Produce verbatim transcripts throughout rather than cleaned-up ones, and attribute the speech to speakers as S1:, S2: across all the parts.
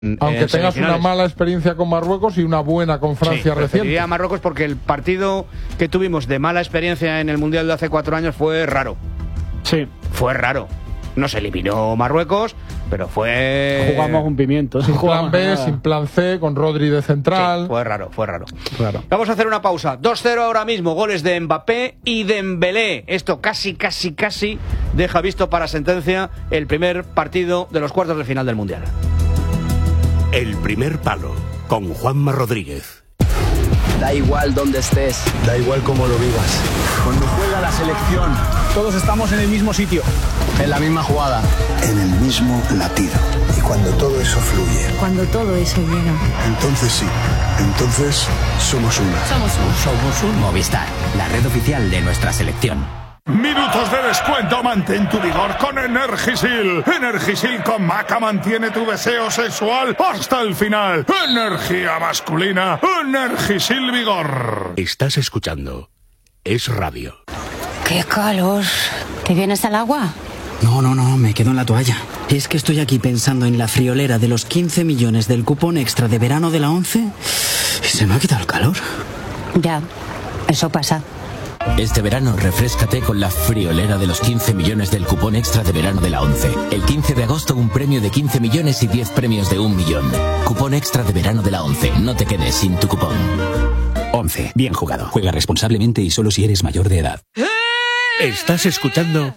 S1: Aunque tengas una mala experiencia con Marruecos y una buena con Francia
S2: sí,
S1: reciente.
S2: a Marruecos porque el partido que tuvimos de mala experiencia en el Mundial de hace cuatro años fue raro.
S3: Sí.
S2: Fue raro. No se eliminó Marruecos, pero fue...
S3: Jugamos un pimiento.
S1: Sin plan B, sin plan C, con Rodri de central.
S2: Sí, fue raro, fue raro.
S3: Claro.
S2: Vamos a hacer una pausa. dos cero ahora mismo, goles de Mbappé y Dembélé. Esto casi, casi, casi deja visto para sentencia el primer partido de los cuartos de final del Mundial.
S4: El primer palo, con Juanma Rodríguez.
S5: Da igual dónde estés,
S6: da igual cómo lo vivas.
S5: Cuando juega la selección,
S6: todos estamos en el mismo sitio,
S5: en la misma jugada,
S7: en el mismo latido.
S8: Y cuando todo eso fluye,
S9: cuando todo eso llega,
S8: entonces sí, entonces somos una.
S9: Somos un.
S10: Somos un Movistar, la red oficial de nuestra selección.
S11: Minutos de descuento, mantén tu vigor con Energisil. Energisil con Maca mantiene tu deseo sexual hasta el final. Energía masculina, Energisil Vigor.
S4: Estás escuchando Es Radio.
S9: ¡Qué calor! ¿Te vienes al agua?
S12: No, no, no, me quedo en la toalla. Es que estoy aquí pensando en la friolera de los quince millones del cupón extra de verano de la ONCE y se me ha quitado el calor.
S9: Ya, eso pasa.
S10: Este verano refréscate con la friolera de los quince millones del cupón extra de verano de la ONCE. El quince de agosto un premio de quince millones y diez premios de un millón. Cupón extra de verano de la ONCE. No te quedes sin tu cupón.
S13: ONCE. Bien jugado. Juega responsablemente y solo si eres mayor de edad.
S4: Estás escuchando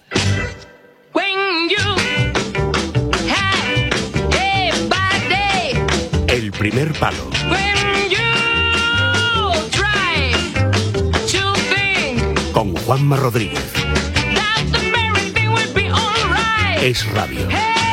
S4: El primer palo. Con Juanma Rodríguez. Es Radio.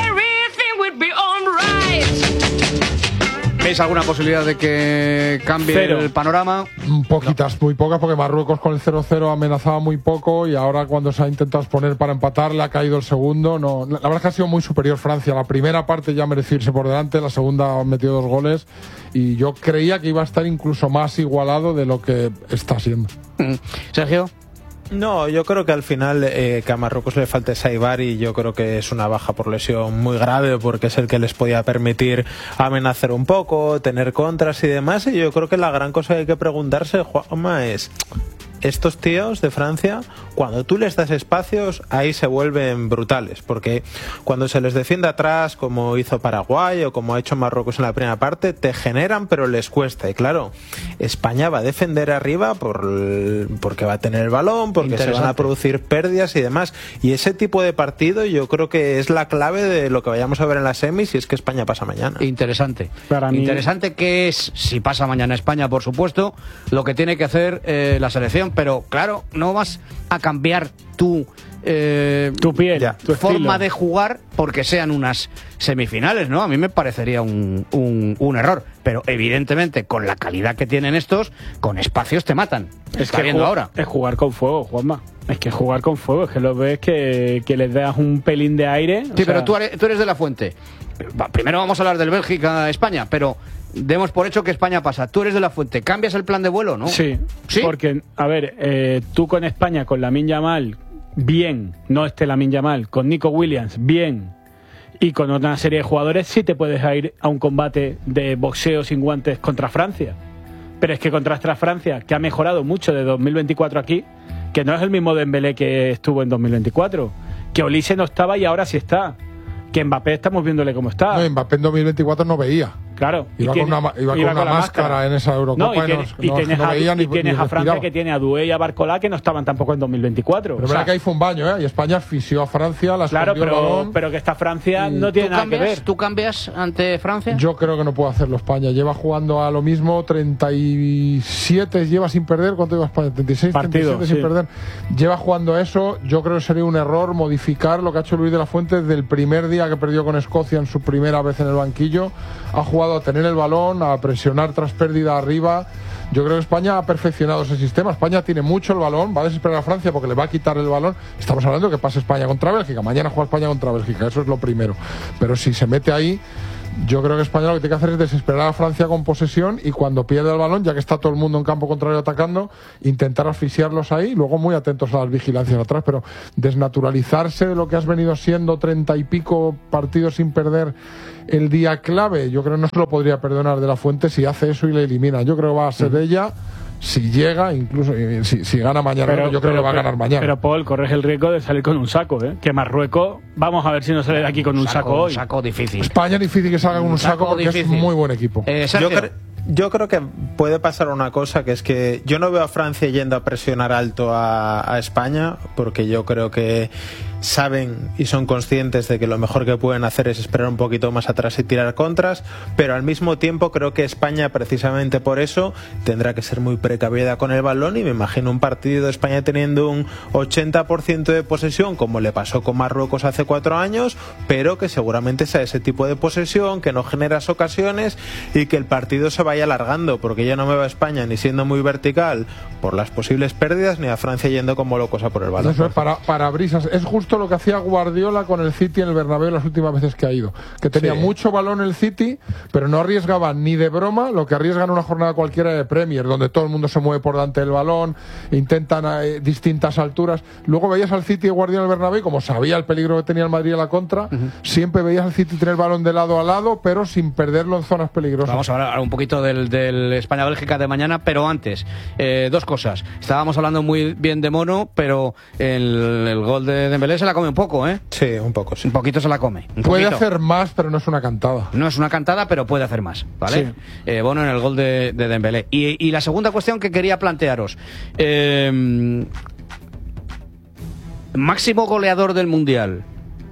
S2: ¿Veis alguna posibilidad de que cambie Cero. el panorama?
S1: Poquitas, no. muy pocas, porque Marruecos con el cero cero amenazaba muy poco y ahora cuando se ha intentado exponer para empatar le ha caído el segundo. No, la verdad es que ha sido muy superior Francia. La primera parte ya mereció irse por delante, la segunda ha metido dos goles y yo creía que iba a estar incluso más igualado de lo que está siendo.
S2: Sergio.
S3: No, yo creo que al final eh, que a Marruecos le falte Saibar y yo creo que es una baja por lesión muy grave porque es el que les podía permitir amenazar un poco, tener contras y demás, y yo creo que la gran cosa que hay que preguntarse, Juanma, es estos tíos de Francia, cuando tú les das espacios, ahí se vuelven brutales, porque cuando se les defiende atrás, como hizo Paraguay o como ha hecho Marruecos en la primera parte, te generan pero les cuesta, y claro, España va a defender arriba por, porque va a tener el balón, porque se van a producir pérdidas y demás, y ese tipo de partido yo creo que es la clave de lo que vayamos a ver en la semis si es que España pasa mañana.
S2: Interesante.
S3: Para mí...
S2: Interesante que es, si pasa mañana España, por supuesto, lo que tiene que hacer eh, la selección. Pero claro, no vas a cambiar tu, eh,
S3: tu piel, ya, tu
S2: forma
S3: estilo.
S2: de jugar porque sean unas semifinales, ¿no? A mí me parecería un, un, un error. Pero evidentemente, con la calidad que tienen estos, con espacios te matan.
S3: Es
S2: Está
S3: que
S2: viendo
S3: jugar,
S2: ahora.
S3: Es jugar con fuego, Juanma. Es que jugar con fuego, es que lo ves que, que les das un pelín de aire.
S2: Sí,
S3: o sea...
S2: pero tú, tú eres de la Fuente. Primero vamos a hablar del Bélgica-España, pero demos por hecho que España pasa. Tú eres de la Fuente. ¿Cambias el plan de vuelo, no?
S3: Sí, ¿Sí? Porque, a ver, eh, tú con España, con Lamine Yamal, bien, no este Lamine Yamal, con Nico Williams, bien, y con una serie de jugadores, sí te puedes ir a un combate de boxeo sin guantes contra Francia. Pero es que contra esta Francia, que ha mejorado mucho de dos mil veinticuatro aquí, que no es el mismo Dembélé que estuvo en dos mil veinticuatro, que Olise no estaba y ahora sí está, que Mbappé estamos viéndole cómo está.
S1: No, Mbappé en dos mil veinticuatro no veía.
S3: Claro.
S1: Iba con una, iba
S3: iba
S1: con
S3: con
S1: una
S3: la
S1: máscara, máscara en esa Eurocopa.
S3: No, y, tiene,
S1: y, no,
S3: y tienes,
S1: no
S3: a,
S1: veía
S3: y
S1: ni,
S3: tienes
S1: ni
S3: a Francia
S1: respiraba.
S3: que tiene a Doué y a Barcolá que no estaban tampoco en dos mil veinticuatro.
S1: Pero
S3: o sea,
S1: verdad que ahí fue un baño, ¿eh? Y España asfixió a Francia, la
S3: claro,
S1: escondió el
S3: pero,
S1: balón.
S3: pero que esta Francia no tiene nada
S2: cambias,
S3: que ver.
S2: ¿Tú cambias ante Francia?
S1: Yo creo que no puede hacerlo España. Lleva jugando a lo mismo treinta y siete, lleva sin perder. ¿Cuánto lleva España? treinta y seis,
S3: Partido,
S1: treinta y siete
S3: sí.
S1: sin perder. Lleva jugando a eso. Yo creo que sería un error modificar lo que ha hecho Luis de la Fuente desde el primer día que perdió con Escocia en su primera vez en el banquillo. Ha jugado a tener el balón, a presionar tras pérdida arriba. Yo creo que España ha perfeccionado ese sistema. España tiene mucho el balón, va a desesperar a Francia porque le va a quitar el balón. Estamos hablando de que pase España contra Bélgica. Mañana juega España contra Bélgica, eso es lo primero. Pero si se mete ahí, Yo creo que España lo que tiene que hacer es desesperar a Francia con posesión y cuando pierde el balón, ya que está todo el mundo en campo contrario atacando, intentar asfixiarlos ahí, luego muy atentos a las vigilancias atrás, pero desnaturalizarse de lo que has venido siendo treinta y pico partidos sin perder el día clave, yo creo que no se lo podría perdonar De La Fuente si hace eso y le elimina. Yo creo que va a ser ella. Si llega, incluso si, si gana mañana, pero, yo creo pero, que va a ganar mañana.
S14: Pero Paul, corres el riesgo de salir con un saco, ¿eh? Que Marruecos, vamos a ver si no sale de aquí con un, un saco, saco hoy.
S2: Un saco difícil.
S1: España difícil que salga con un, un saco, saco porque difícil. Es muy buen equipo.
S3: Eh, yo, cre yo creo que puede pasar una cosa, que es que yo no veo a Francia yendo a presionar alto a, a España, porque yo creo que saben y son conscientes de que lo mejor que pueden hacer es esperar un poquito más atrás y tirar contras, pero al mismo tiempo creo que España, precisamente por eso, tendrá que ser muy precavida con el balón, y me imagino un partido de España teniendo un ochenta por ciento de posesión, como le pasó con Marruecos hace cuatro años, pero que seguramente sea ese tipo de posesión, que no generas ocasiones y que el partido se vaya alargando, porque yo no me veo a España ni siendo muy vertical por las posibles pérdidas, ni a Francia yendo como locos a por el balón.
S1: Eso es para, para brisas, es justo lo que hacía Guardiola con el City en el Bernabéu las últimas veces que ha ido, que tenía sí. mucho balón el City, pero no arriesgaba ni de broma lo que arriesgan una jornada cualquiera de Premier, donde todo el mundo se mueve por delante del balón, intentan a eh, distintas alturas. Luego veías al City y Guardiola en el Bernabéu, como sabía el peligro que tenía el Madrid a la contra, uh-huh. siempre veías al City tener el balón de lado a lado, pero sin perderlo en zonas peligrosas.
S2: Vamos a hablar un poquito del, del España-Bélgica de mañana, pero antes, eh, dos cosas. Estábamos hablando muy bien de Mono, pero el, el gol de Dembélé se la come un poco, ¿eh?
S3: Sí, un poco, sí.
S2: Un poquito se la come.
S1: Puede poquito. hacer más, pero no es una cantada.
S2: No es una cantada, pero puede hacer más, ¿vale? Sí. Eh, Bono en el gol de, de Dembélé. Y, y la segunda cuestión que quería plantearos. Eh, máximo goleador del Mundial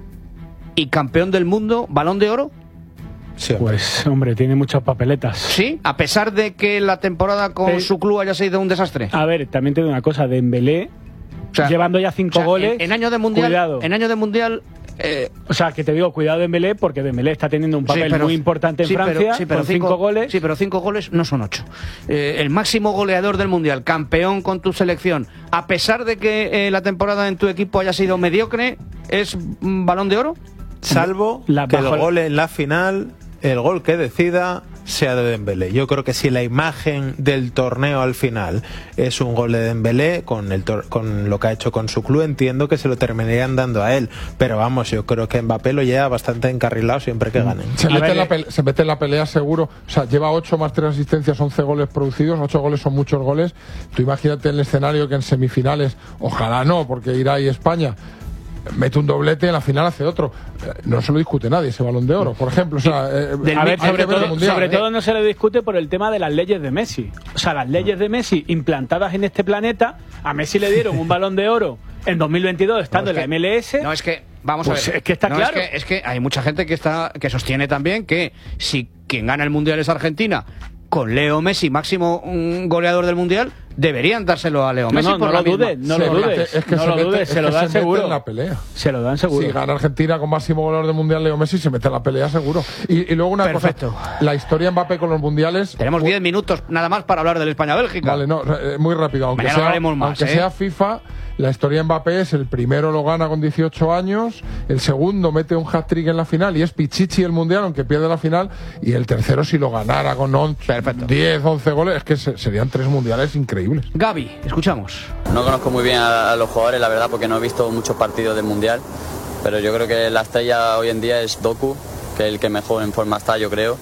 S2: y campeón del mundo, ¿Balón de Oro?
S14: Sí, hombre. Pues, hombre, tiene muchas papeletas.
S2: ¿Sí? A pesar de que la temporada con eh, su club haya sido un desastre.
S14: A ver, también te digo una cosa, Dembélé, o sea, llevando ya cinco
S2: o sea,
S14: goles.
S2: En, en año de mundial. Cuidado. En año de mundial. Eh,
S14: o sea, que te digo, cuidado de Dembélé, porque Dembélé está teniendo un papel sí, pero, muy importante en
S2: sí,
S14: Francia,
S2: pero, sí, pero
S14: con
S2: cinco,
S14: cinco goles.
S2: Sí, pero cinco goles no son ocho. Eh, el máximo goleador del mundial, campeón con tu selección, a pesar de que eh, la temporada en tu equipo haya sido mediocre, ¿es un Balón de Oro?
S3: Salvo la, que el gol en la final, el gol que decida, sea de Dembélé. Yo creo que si la imagen del torneo al final es un gol de Dembélé, con, el con lo que ha hecho con su club, entiendo que se lo terminarían dando a él. Pero vamos, yo creo que Mbappé lo lleva bastante encarrilado siempre que ganen.
S1: Se mete, en la pelea, se mete en la pelea seguro. O sea, lleva ocho más tres asistencias, once goles producidos. ocho goles son muchos goles. Tú imagínate el escenario que en semifinales, ojalá no, porque irá ahí España, mete un doblete, en la final hace otro. No se lo discute nadie ese Balón de Oro, por ejemplo. O sea, eh,
S14: a ver, sobre, todo, mundial, sobre ¿eh? todo no se le discute por el tema de las leyes de Messi. O sea, las leyes de Messi implantadas en este planeta. A Messi le dieron un Balón de Oro en dos mil veintidós estando no, en la M L S.
S2: No, es que, vamos
S14: pues
S2: a ver.
S14: Es que está
S2: no,
S14: claro.
S2: Es que, es que hay mucha gente que, está, que sostiene también que si quien gana el mundial es Argentina, con Leo Messi, máximo un goleador del mundial, deberían dárselo a Leo Messi.
S14: No, no,
S2: por
S14: no
S2: la
S14: lo dudes, no lo dudes.
S1: Es que
S14: no
S1: se
S14: lo
S1: mete,
S14: dudes,
S1: es
S14: se
S1: que
S14: lo dan
S1: se
S14: seguro.
S1: Mete en la pelea.
S14: Se lo dan seguro.
S1: Si gana Argentina con máximo goleador del mundial, Leo Messi se mete en la pelea seguro. Y, y luego una
S2: Perfecto.
S1: cosa, la historia Mbappé con los mundiales.
S2: Tenemos diez minutos nada más para hablar del España-Bélgica.
S1: Vale, no, muy rápido. Aunque
S2: Mañana
S1: sea,
S2: hablaremos más,
S1: aunque
S2: ¿eh?
S1: sea FIFA, la historia Mbappé es el primero lo gana con dieciocho años, el segundo mete un hat-trick en la final y es Pichichi el mundial, aunque pierde la final, y el tercero si lo ganara con diez, once goles, es que se, serían tres mundiales increíbles.
S2: Gaby, escuchamos.
S15: No conozco muy bien a, a los jugadores, la verdad, porque no he visto muchos partidos del mundial, pero yo creo que la estrella hoy en día es Doku, que es el que mejor en forma está, yo creo,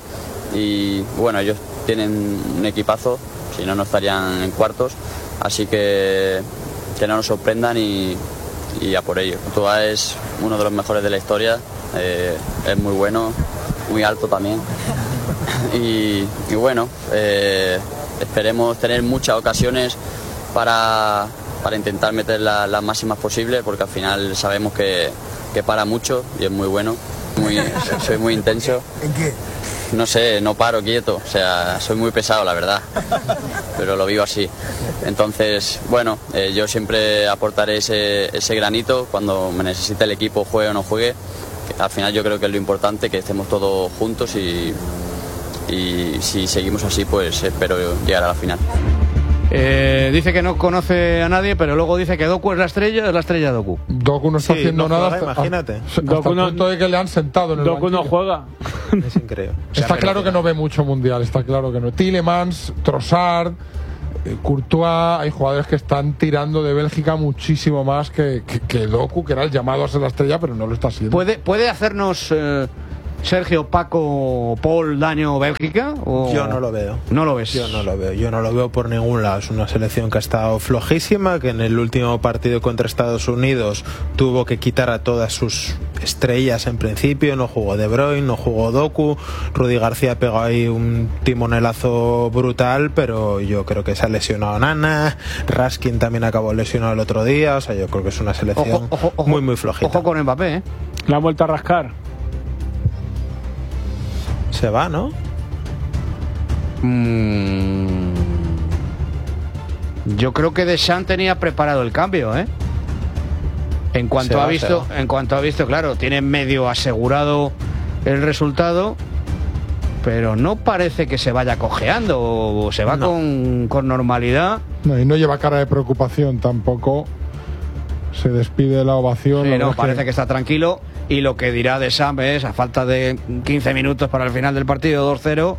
S15: y bueno, ellos tienen un equipazo, si no, no estarían en cuartos, así que que no nos sorprendan y, y a por ello. Courtois es uno de los mejores de la historia, eh, es muy bueno, muy alto también. Y, y bueno, eh, esperemos tener muchas ocasiones para, para intentar meter la, las máximas posibles, porque al final sabemos que, que para mucho y es muy bueno. Muy, soy muy intenso.
S8: ¿En qué?
S15: No sé, no paro quieto, o sea, soy muy pesado, la verdad, pero lo vivo así. Entonces, bueno, eh, yo siempre aportaré ese, ese granito cuando me necesite el equipo, juegue o no juegue. Al final yo creo que es lo importante, que estemos todos juntos y, y si seguimos así, pues espero llegar a la final.
S2: Eh, dice que no conoce a nadie, pero luego dice que Doku es la estrella, es la estrella Doku.
S1: Doku no está
S3: Sí,
S1: haciendo
S3: no
S1: nada.
S3: juega,
S1: hasta,
S3: imagínate.
S1: Hasta,
S14: Doku
S1: hasta el
S14: no-
S1: punto de que le han sentado en el
S14: Doku no
S1: banquillo.
S14: juega.
S3: Es increíble.
S1: Está claro que no ve mucho mundial, está claro que no. Tielemans, Trossard, eh, Courtois, hay jugadores que están tirando de Bélgica muchísimo más que, que, que Doku, que era el llamado a ser la estrella, pero no lo está haciendo.
S2: ¿Puede, puede hacernos eh, Sergio, Paco, Paul daño Bélgica? O...
S3: Yo no lo veo.
S2: No lo ves.
S3: Yo no lo veo. Yo no lo veo por ningún lado. Es una selección que ha estado flojísima, que en el último partido contra Estados Unidos tuvo que quitar a todas sus estrellas en principio. No jugó De Bruyne, no jugó Doku. Rudy García pegó ahí un timonelazo brutal, pero yo creo que se ha lesionado Nana. Raskin también acabó lesionado el otro día. O sea, yo creo que es una selección
S2: Ojo, ojo, ojo.
S3: muy, muy flojita.
S2: Ojo con Mbappé, ¿eh?
S14: La han vuelto a rascar.
S3: Se va, ¿no?
S2: Mm. Yo creo que Deschamps tenía preparado el cambio, ¿eh? En cuanto
S3: Se va,
S2: ha visto,
S3: se va.
S2: en cuanto ha visto, claro, tiene medio asegurado el resultado, pero no parece que se vaya cojeando o se va
S3: No.
S2: con, con normalidad.
S1: No, y no lleva cara de preocupación tampoco. Se despide de la ovación.
S2: Sí,
S1: la
S2: no,
S1: verdad es
S2: parece que está tranquilo. Y lo que dirá Deschamps es, a falta de quince minutos para el final del partido, dos cero,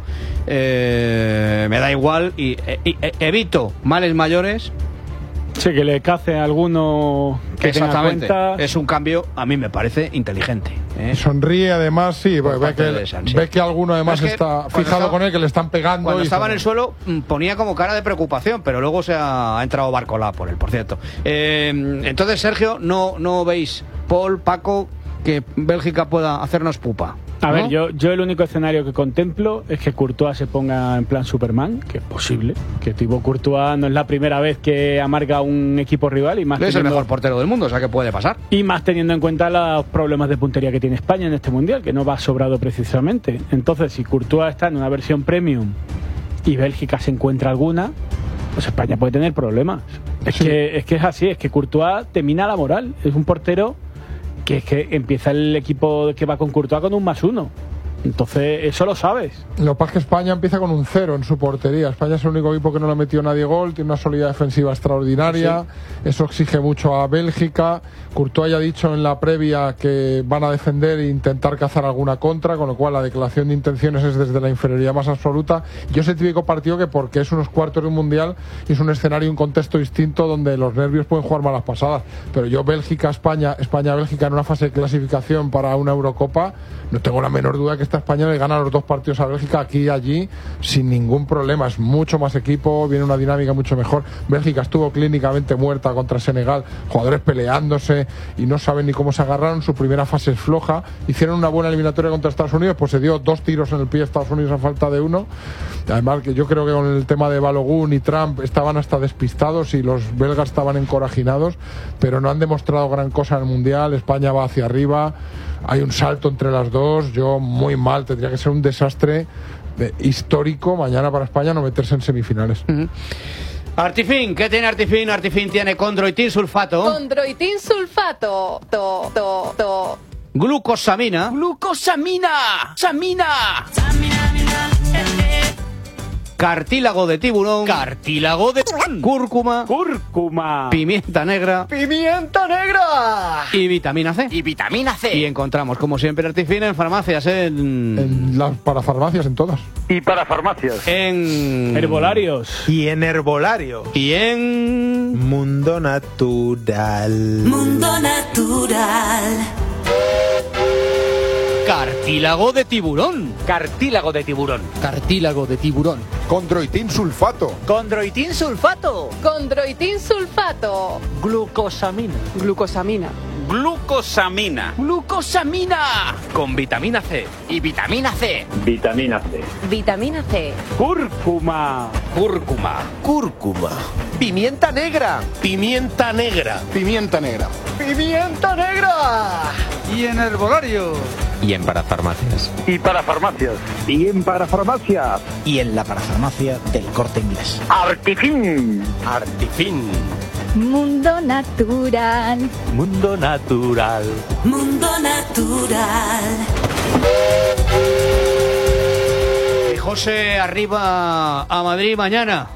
S2: eh, me da igual y, y- y evito males mayores.
S14: Sí, que le cace a alguno que tenga
S2: Exactamente.
S14: cuenta.
S2: Es un cambio, a mí me parece inteligente, ¿eh?
S1: Sonríe además, sí,
S2: Por
S1: ve
S2: parte
S1: que,
S2: de Deschamps, sí.
S1: ve que alguno además
S2: No, es que
S1: está
S2: cuando
S1: fijado
S2: estaba-
S1: con él, que le están pegando.
S2: Cuando
S1: y
S2: estaba
S1: se-
S2: en el suelo mm, ponía como cara de preocupación, pero luego se ha, ha entrado Barcolá por él, por cierto. Eh, entonces, Sergio, no, no veis, Paul, Paco, que Bélgica pueda hacernos pupa.
S14: A
S2: ¿no?
S14: ver, yo, yo el único escenario que contemplo es que Courtois se ponga en plan Superman, que es posible, que Thibaut Courtois no es la primera vez que amarga un equipo rival y más
S2: Es el
S14: teniendo-
S2: mejor portero del mundo, o sea que puede pasar.
S14: y más teniendo en cuenta los problemas de puntería que tiene España en este mundial, que no va sobrado precisamente. Entonces, si Courtois está en una versión premium y Bélgica se encuentra alguna, pues España puede tener problemas. Es
S1: Sí.
S14: que es que es así, es que Courtois te mina la moral. Es un portero que es que empieza el equipo que va con Courtois con un más uno. Entonces, eso lo sabes.
S1: Lo que pasa es que España empieza con un cero en su portería. España es el único equipo que no le ha metido nadie gol, tiene una solidez defensiva extraordinaria. Eso exige mucho a Bélgica. Courtois ya ha dicho en la previa que van a defender e intentar cazar alguna contra, con lo cual la declaración de intenciones es desde la inferioridad más absoluta. Yo sé típico partido que, porque es unos cuartos de un mundial, y es un escenario, un contexto distinto donde los nervios pueden jugar malas pasadas. Pero yo, Bélgica, España, España-Bélgica en una fase de clasificación para una Eurocopa, no tengo la menor duda que esta España le gana los dos partidos a Bélgica aquí y allí sin ningún problema. Es mucho más equipo, viene una dinámica mucho mejor. Bélgica estuvo clínicamente muerta contra Senegal, jugadores peleándose y no saben ni cómo se agarraron. Su primera fase es floja. Hicieron una buena eliminatoria contra Estados Unidos, pues se dio dos tiros en el pie a Estados Unidos a falta de uno. Además, que yo creo que con el tema de Balogun y Trump estaban hasta despistados y los belgas estaban encorajinados, pero no han demostrado gran cosa en el Mundial. España va hacia arriba, hay un salto entre las dos. Yo muy mal, tendría que ser un desastre de- histórico mañana para España no meterse en semifinales.
S2: Artifin, ¿qué tiene Artifin? Artifin tiene condroitin sulfato,
S16: Condroitin sulfato. To, to, to.
S2: glucosamina,
S12: ¡Glucosamina! ¡Samina!
S2: cartílago de tiburón,
S12: ¡Cartílago de
S2: cúrcuma,
S14: ¡Cúrcuma!
S2: pimienta negra
S12: ¡Pimienta negra!
S2: y vitamina C.
S12: Y vitamina C.
S2: Y encontramos, como siempre, Artifin en farmacias, en...
S1: En las parafarmacias, en todas.
S6: Y para farmacias.
S2: en...
S14: Herbolarios.
S3: Y en herbolario.
S2: Y en...
S3: Mundo Natural.
S17: Mundo Natural.
S2: Cartílago de tiburón.
S12: Cartílago de tiburón.
S2: Cartílago de tiburón.
S8: Condroitin sulfato.
S12: Condroitin sulfato.
S16: Condroitin sulfato.
S12: Glucosamina.
S16: Glucosamina.
S12: Glucosamina. Glucosamina. Con vitamina C. Y vitamina C.
S6: Vitamina C.
S16: Vitamina C.
S14: ¡Cúrcuma!
S2: Cúrcuma.
S4: Cúrcuma.
S12: Pimienta negra.
S4: Pimienta negra.
S8: Pimienta negra.
S12: Pimienta negra.
S2: Y en herbolario.
S13: Y en parafarmacias.
S6: Y para farmacias. Y en para farmacias.
S12: Y en la parafarmacia del Corte Inglés.
S6: Artifin.
S13: Artifin.
S16: Mundo natural.
S13: Mundo natural.
S17: Mundo Natural.
S2: Y José arriba a Madrid mañana.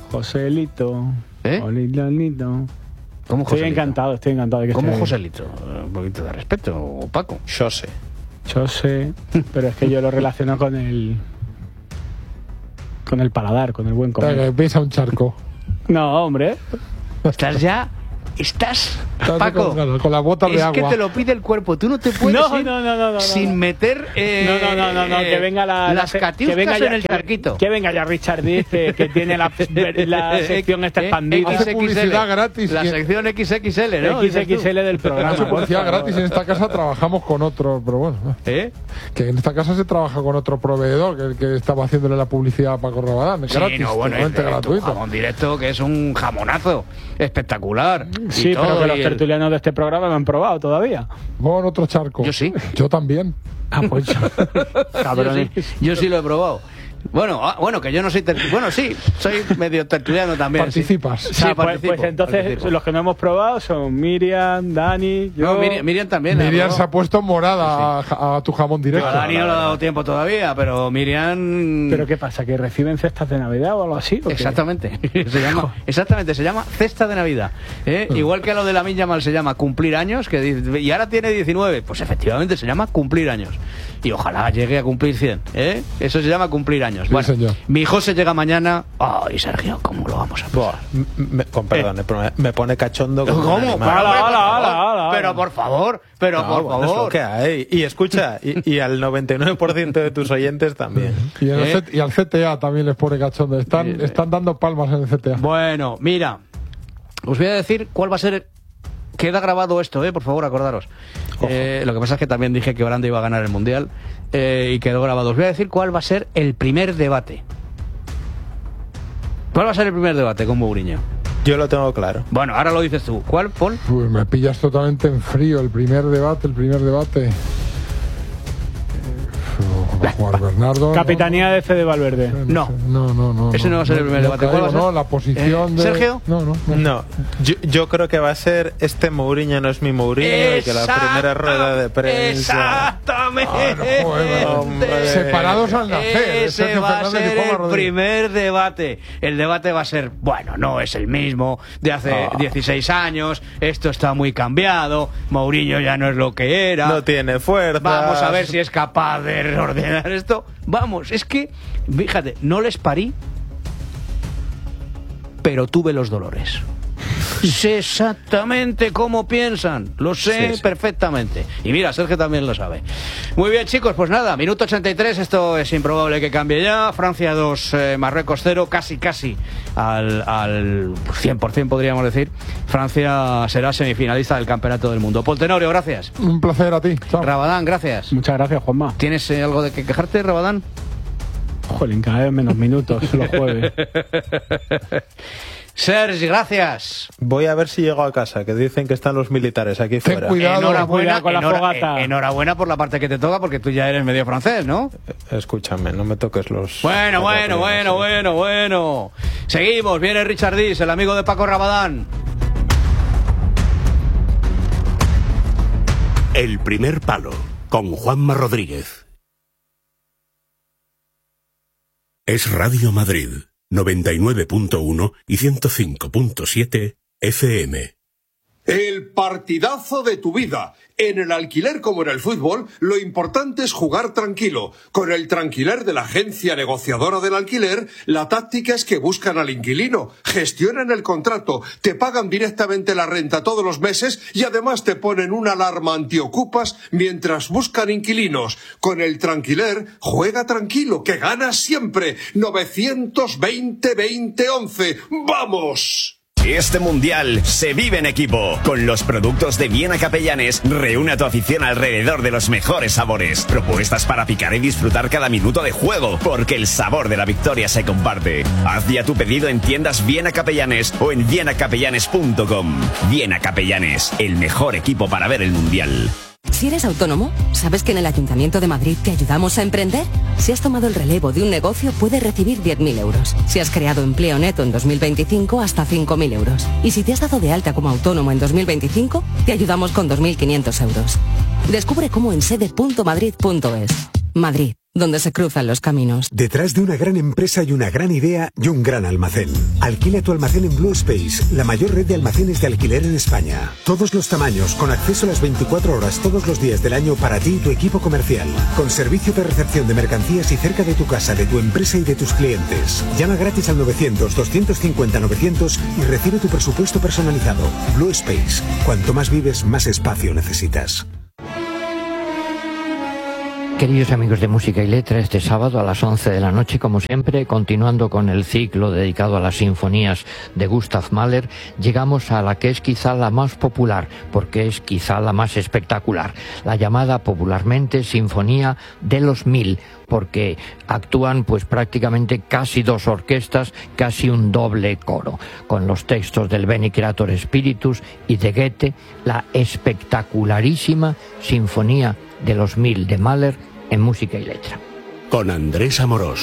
S14: Joselito.
S2: ¿Eh?
S14: Joselito.
S2: ¿Cómo
S14: Estoy
S2: Joselito?
S14: encantado, estoy encantado de que
S2: ¿Cómo
S14: esté ahí.
S2: Joselito? Un poquito de respeto, Paco.
S3: Jose.
S14: Jose, pero es que yo lo relaciono con el... con el paladar, con el buen
S1: Venga,
S14: comer.
S1: pisa un charco.
S14: No, hombre.
S2: Estás ya... Estás,
S1: Estás
S2: Paco,
S1: con, con las botas
S2: es
S1: de agua.
S2: que te lo pide el cuerpo. Tú no te puedes
S14: No,
S2: ir
S14: no, no, no, no,
S2: sin
S14: no.
S2: meter eh,
S14: No, no, no, no, no, que venga la,
S2: las
S14: la-
S2: catiuscas
S14: que venga ya,
S2: en el
S14: que-
S2: charquito.
S14: Que venga ya Richard dice que tiene la, la sección esta
S2: Eh,
S14: expandida.
S1: Hace publicidad gratis.
S2: La
S1: que-
S2: sección equis equis ele, ¿no?
S14: X X L del programa.
S1: Hace publicidad gratis. En esta casa trabajamos con otro, pero bueno.
S2: ¿Eh?
S1: Que en esta casa se trabaja con otro proveedor que el que estaba haciéndole la publicidad a Paco Rabadán.
S2: Sí,
S1: Gratis,
S2: no, bueno, es
S1: totalmente
S2: directo,
S1: gratuito.
S2: jamón directo, que es un jamonazo espectacular.
S14: Sí,
S2: y
S14: pero
S2: todo,
S14: que los
S2: y el-
S14: tertulianos de este programa me han probado todavía.
S1: Vos en otro charco.
S2: Yo sí.
S1: Yo también.
S14: Ah, pues
S2: yo,
S14: cabrones.
S2: sí, yo sí lo he probado. Bueno, ah, bueno, que yo no soy tertuliano. Bueno, sí, soy medio tertuliano también.
S1: Participas.
S2: Sí,
S14: O sea,
S2: sí,
S14: pues,
S2: participo,
S14: pues entonces
S2: participo.
S14: los que no hemos probado son Miriam, Dani, yo...
S2: No, Miriam, Miriam también. la
S1: Miriam
S2: probó.
S1: se ha puesto morada a, a tu jamón directo.
S2: A Dani no le ha dado tiempo todavía, pero Miriam...
S14: ¿Pero qué pasa? ¿Que reciben cestas de Navidad o algo así? ¿o qué?
S2: Exactamente, se llama, exactamente, se llama cesta de Navidad. ¿eh? Igual que a lo de la Minya Mal se llama cumplir años, que dice, y ahora tiene diecinueve, pues efectivamente se llama cumplir años. Y ojalá llegue a cumplir cien, ¿eh? Eso se llama cumplir años.
S1: Sí,
S2: Bueno,
S1: señor.
S2: mi José llega mañana. Ay, Sergio, ¿cómo lo vamos a hacer?
S3: Buah, me, con perdón, eh, me pone cachondo. como un
S2: ¿Cómo?
S3: animal.
S2: Pero, hombre, por
S14: Ala,
S2: favor,
S14: ala, ala, ala.
S2: pero por favor, pero
S3: No,
S2: por
S3: bueno, es lo
S2: favor.
S3: que hay. Y escucha, y, y al noventa y nueve por ciento de tus oyentes también.
S1: Y, en el
S2: ¿Eh?
S1: C- y al C T A también les pone cachondo. Están, están dando palmas en el C T A.
S2: Bueno, mira, os voy a decir cuál va a ser. Queda grabado esto, eh, por favor, acordaros. Eh, lo que pasa es que también dije que Holanda iba a ganar el Mundial eh, y quedó grabado. Os voy a decir cuál va a ser el primer debate. ¿Cuál va a ser el primer debate con Mourinho?
S3: Yo lo tengo claro.
S2: Bueno, ahora lo dices tú. ¿Cuál, Paul?
S1: Uy, me pillas totalmente en frío. El primer debate, el primer debate. Va a jugar Bernardo.
S14: Capitanía de Fede Valverde.
S2: No.
S1: No, no, no.
S2: Ese no va a ser el primer debate. ¿Cuál va a ser?
S1: No, la posición
S2: Eh,
S1: de.
S2: ¿Sergio?
S1: No, no. no.
S3: No, yo, yo creo que va a ser este Mourinho no es mi Mourinho y que la primera rueda de prensa.
S2: Exactamente.
S1: Ah, no, joder,
S3: Hombre.
S1: Separados al nacer.
S2: Ese
S1: Sergio
S2: va a
S1: Fernández y
S2: ser
S1: Juanma
S2: el
S1: Rodríguez.
S2: primer debate. El debate va a ser, bueno, no es el mismo de hace
S3: Ah.
S2: dieciséis años, esto está muy cambiado, Mourinho ya no es lo que era.
S3: No tiene fuerza.
S2: Vamos a ver si es capaz de ordenar esto. Vamos, es que, fíjate, no les parí, pero tuve los dolores. Sé exactamente cómo piensan, lo sé
S3: Sí, sí.
S2: perfectamente. Y mira, Sergio también lo sabe. Muy bien, chicos, pues nada, minuto ochenta y tres, esto es improbable que cambie ya. Francia dos, eh, Marruecos cero, casi casi al, al cien por ciento podríamos decir. Francia será semifinalista del Campeonato del Mundo. Paul Tenorio, gracias.
S1: Un placer a ti. Chao.
S2: Rabadán, gracias.
S14: Muchas gracias, Juanma.
S2: ¿Tienes eh, algo de que quejarte, Rabadán?
S14: Jolín, cada vez menos minutos los jueves.
S2: Sergi, gracias.
S3: Voy a ver si llego a casa, que dicen que están los militares aquí
S1: Ten
S3: fuera.
S1: cuidado.
S2: Enhorabuena,
S14: cuidado con la
S2: enhora-
S14: fogata.
S2: en- enhorabuena por la parte que te toca, porque tú ya eres medio francés, ¿no?
S3: Escúchame, no me toques los...
S2: Bueno,
S3: los
S2: bueno,
S3: papeles,
S2: bueno,
S3: sí.
S2: bueno, bueno. Seguimos, viene Richard Dis, el amigo de Paco Rabadán.
S4: El primer palo, con Juanma Rodríguez. Es Radio Madrid, noventa y nueve punto uno y ciento cinco punto siete F M.
S18: El partidazo de tu vida. En el alquiler como en el fútbol, lo importante es jugar tranquilo. Con el Tranquiler de la agencia negociadora del alquiler, la táctica es que buscan al inquilino, gestionan el contrato, te pagan directamente la renta todos los meses y además te ponen una alarma antiocupas mientras buscan inquilinos. Con el Tranquiler, juega tranquilo, que ganas siempre. novecientos veinte veinte once. ¡Vamos!
S19: Este mundial se vive en equipo. Con los productos de Viena Capellanes, reúne a tu afición alrededor de los mejores sabores. Propuestas para picar y disfrutar cada minuto de juego, porque el sabor de la victoria se comparte. Haz ya tu pedido en tiendas Viena Capellanes o en viena capellanes punto com. Viena Capellanes, el mejor equipo para ver el mundial.
S20: Si eres autónomo, ¿sabes que en el Ayuntamiento de Madrid te ayudamos a emprender? Si has tomado el relevo de un negocio, puedes recibir diez mil euros. Si has creado empleo neto en dos mil veinticinco, hasta cinco mil euros. Y si te has dado de alta como autónomo en dos mil veinticinco, te ayudamos con dos mil quinientos euros. Descubre cómo en sede punto madrid punto es. Madrid, donde se cruzan los caminos.
S21: Detrás de una gran empresa hay una gran idea y un gran almacén. Alquila tu almacén en Blue Space, la mayor red de almacenes de alquiler en España. Todos los tamaños, con acceso a las veinticuatro horas todos los días del año para ti y tu equipo comercial. Con servicio de recepción de mercancías y cerca de tu casa, de tu empresa y de tus clientes. Llama gratis al novecientos, doscientos cincuenta, novecientos y recibe tu presupuesto personalizado. Blue Space. Cuanto más vives, más espacio necesitas.
S22: Queridos amigos de Música y Letra, este sábado a las once de la noche, como siempre, continuando con el ciclo dedicado a las sinfonías de Gustav Mahler, llegamos a la que es quizá la más popular, porque es quizá la más espectacular, la llamada popularmente Sinfonía de los Mil, porque actúan pues prácticamente casi dos orquestas, casi un doble coro, con los textos del Bene Creator Spiritus y de Goethe, la espectacularísima Sinfonía de los Mil de Mahler en Música y Letra.
S4: Con Andrés Amorós.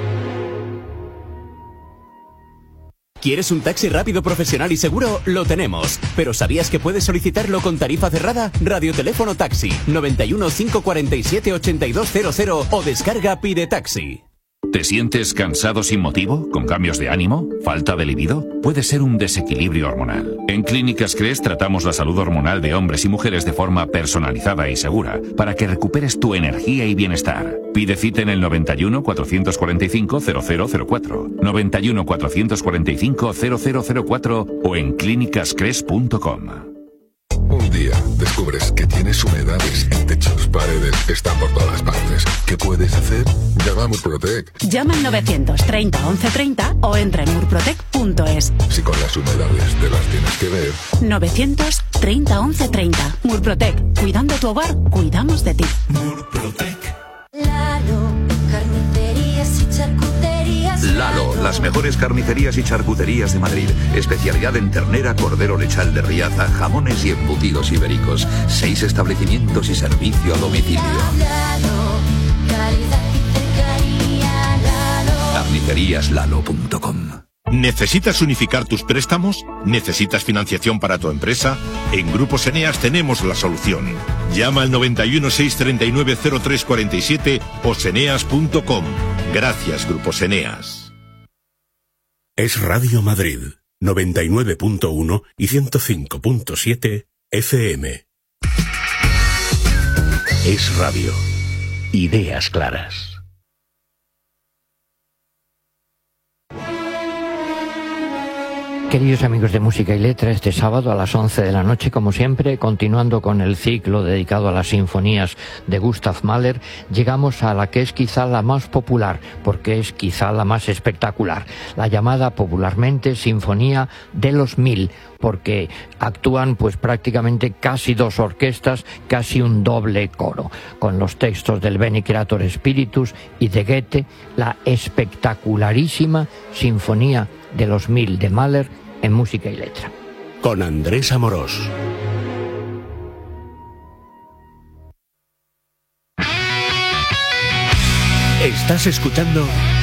S10: ¿Quieres un taxi rápido, profesional y seguro? Lo tenemos. ¿Pero sabías que puedes solicitarlo con tarifa cerrada? Radioteléfono Taxi noventa y uno, cinco cuarenta y siete, ochenta y dos cero cero o descarga Pide Taxi.
S23: ¿Te sientes cansado sin motivo? ¿Con cambios de ánimo? ¿Falta de libido? Puede ser un desequilibrio hormonal. En Clínicas Cres tratamos la salud hormonal de hombres y mujeres de forma personalizada y segura, para que recuperes tu energía y bienestar. Pide cita en el noventa y uno, cuatrocientos cuarenta y cinco, cero cero cero cuatro, noventa y uno, cuatrocientos cuarenta y cinco, cero cero cero cuatro o en clínicas cres punto com.
S24: Un día descubres que tienes humedades en techos, paredes, están por todas partes. ¿Qué puedes hacer? Llama a Murprotec.
S25: Llama al novecientos treinta, once treinta o entra en murprotec punto es.
S24: Si con las humedades te las tienes que ver.
S25: novecientos treinta, once treinta. Murprotec. Cuidando tu hogar, cuidamos de ti.
S24: Murprotec.
S17: Lalo, carnicerías y charcuterías.
S26: Lalo, las mejores carnicerías y charcuterías de Madrid. Especialidad en ternera, cordero lechal de Riaza, jamones y embutidos ibéricos. Seis establecimientos y servicio a domicilio.
S17: Lalo, calidad y cercanía. Lalo.
S26: carnicerías lalo punto com.
S27: ¿Necesitas unificar tus préstamos? ¿Necesitas financiación para tu empresa? En Grupos Eneas tenemos la solución. Llama al noventa y uno, seiscientos treinta y nueve, cero tres cuarenta y siete o seneas punto com. Gracias, Grupos Eneas.
S4: Es Radio Madrid, noventa y nueve punto uno y ciento cinco punto siete F M. Es Radio. Ideas claras.
S22: Queridos amigos de Música y Letra, este sábado a las once de la noche, como siempre, continuando con el ciclo dedicado a las sinfonías de Gustav Mahler, llegamos a la que es quizá la más popular, porque es quizá la más espectacular, la llamada popularmente Sinfonía de los Mil, porque actúan pues prácticamente casi dos orquestas, casi un doble coro, con los textos del Bene Creator Spiritus y de Goethe, la espectacularísima Sinfonía de los Mil de Mahler en Música y Letra.
S4: Con Andrés Amorós. Estás escuchando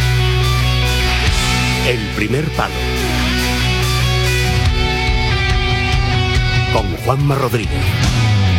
S4: El Primer Palo con Juanma Rodríguez.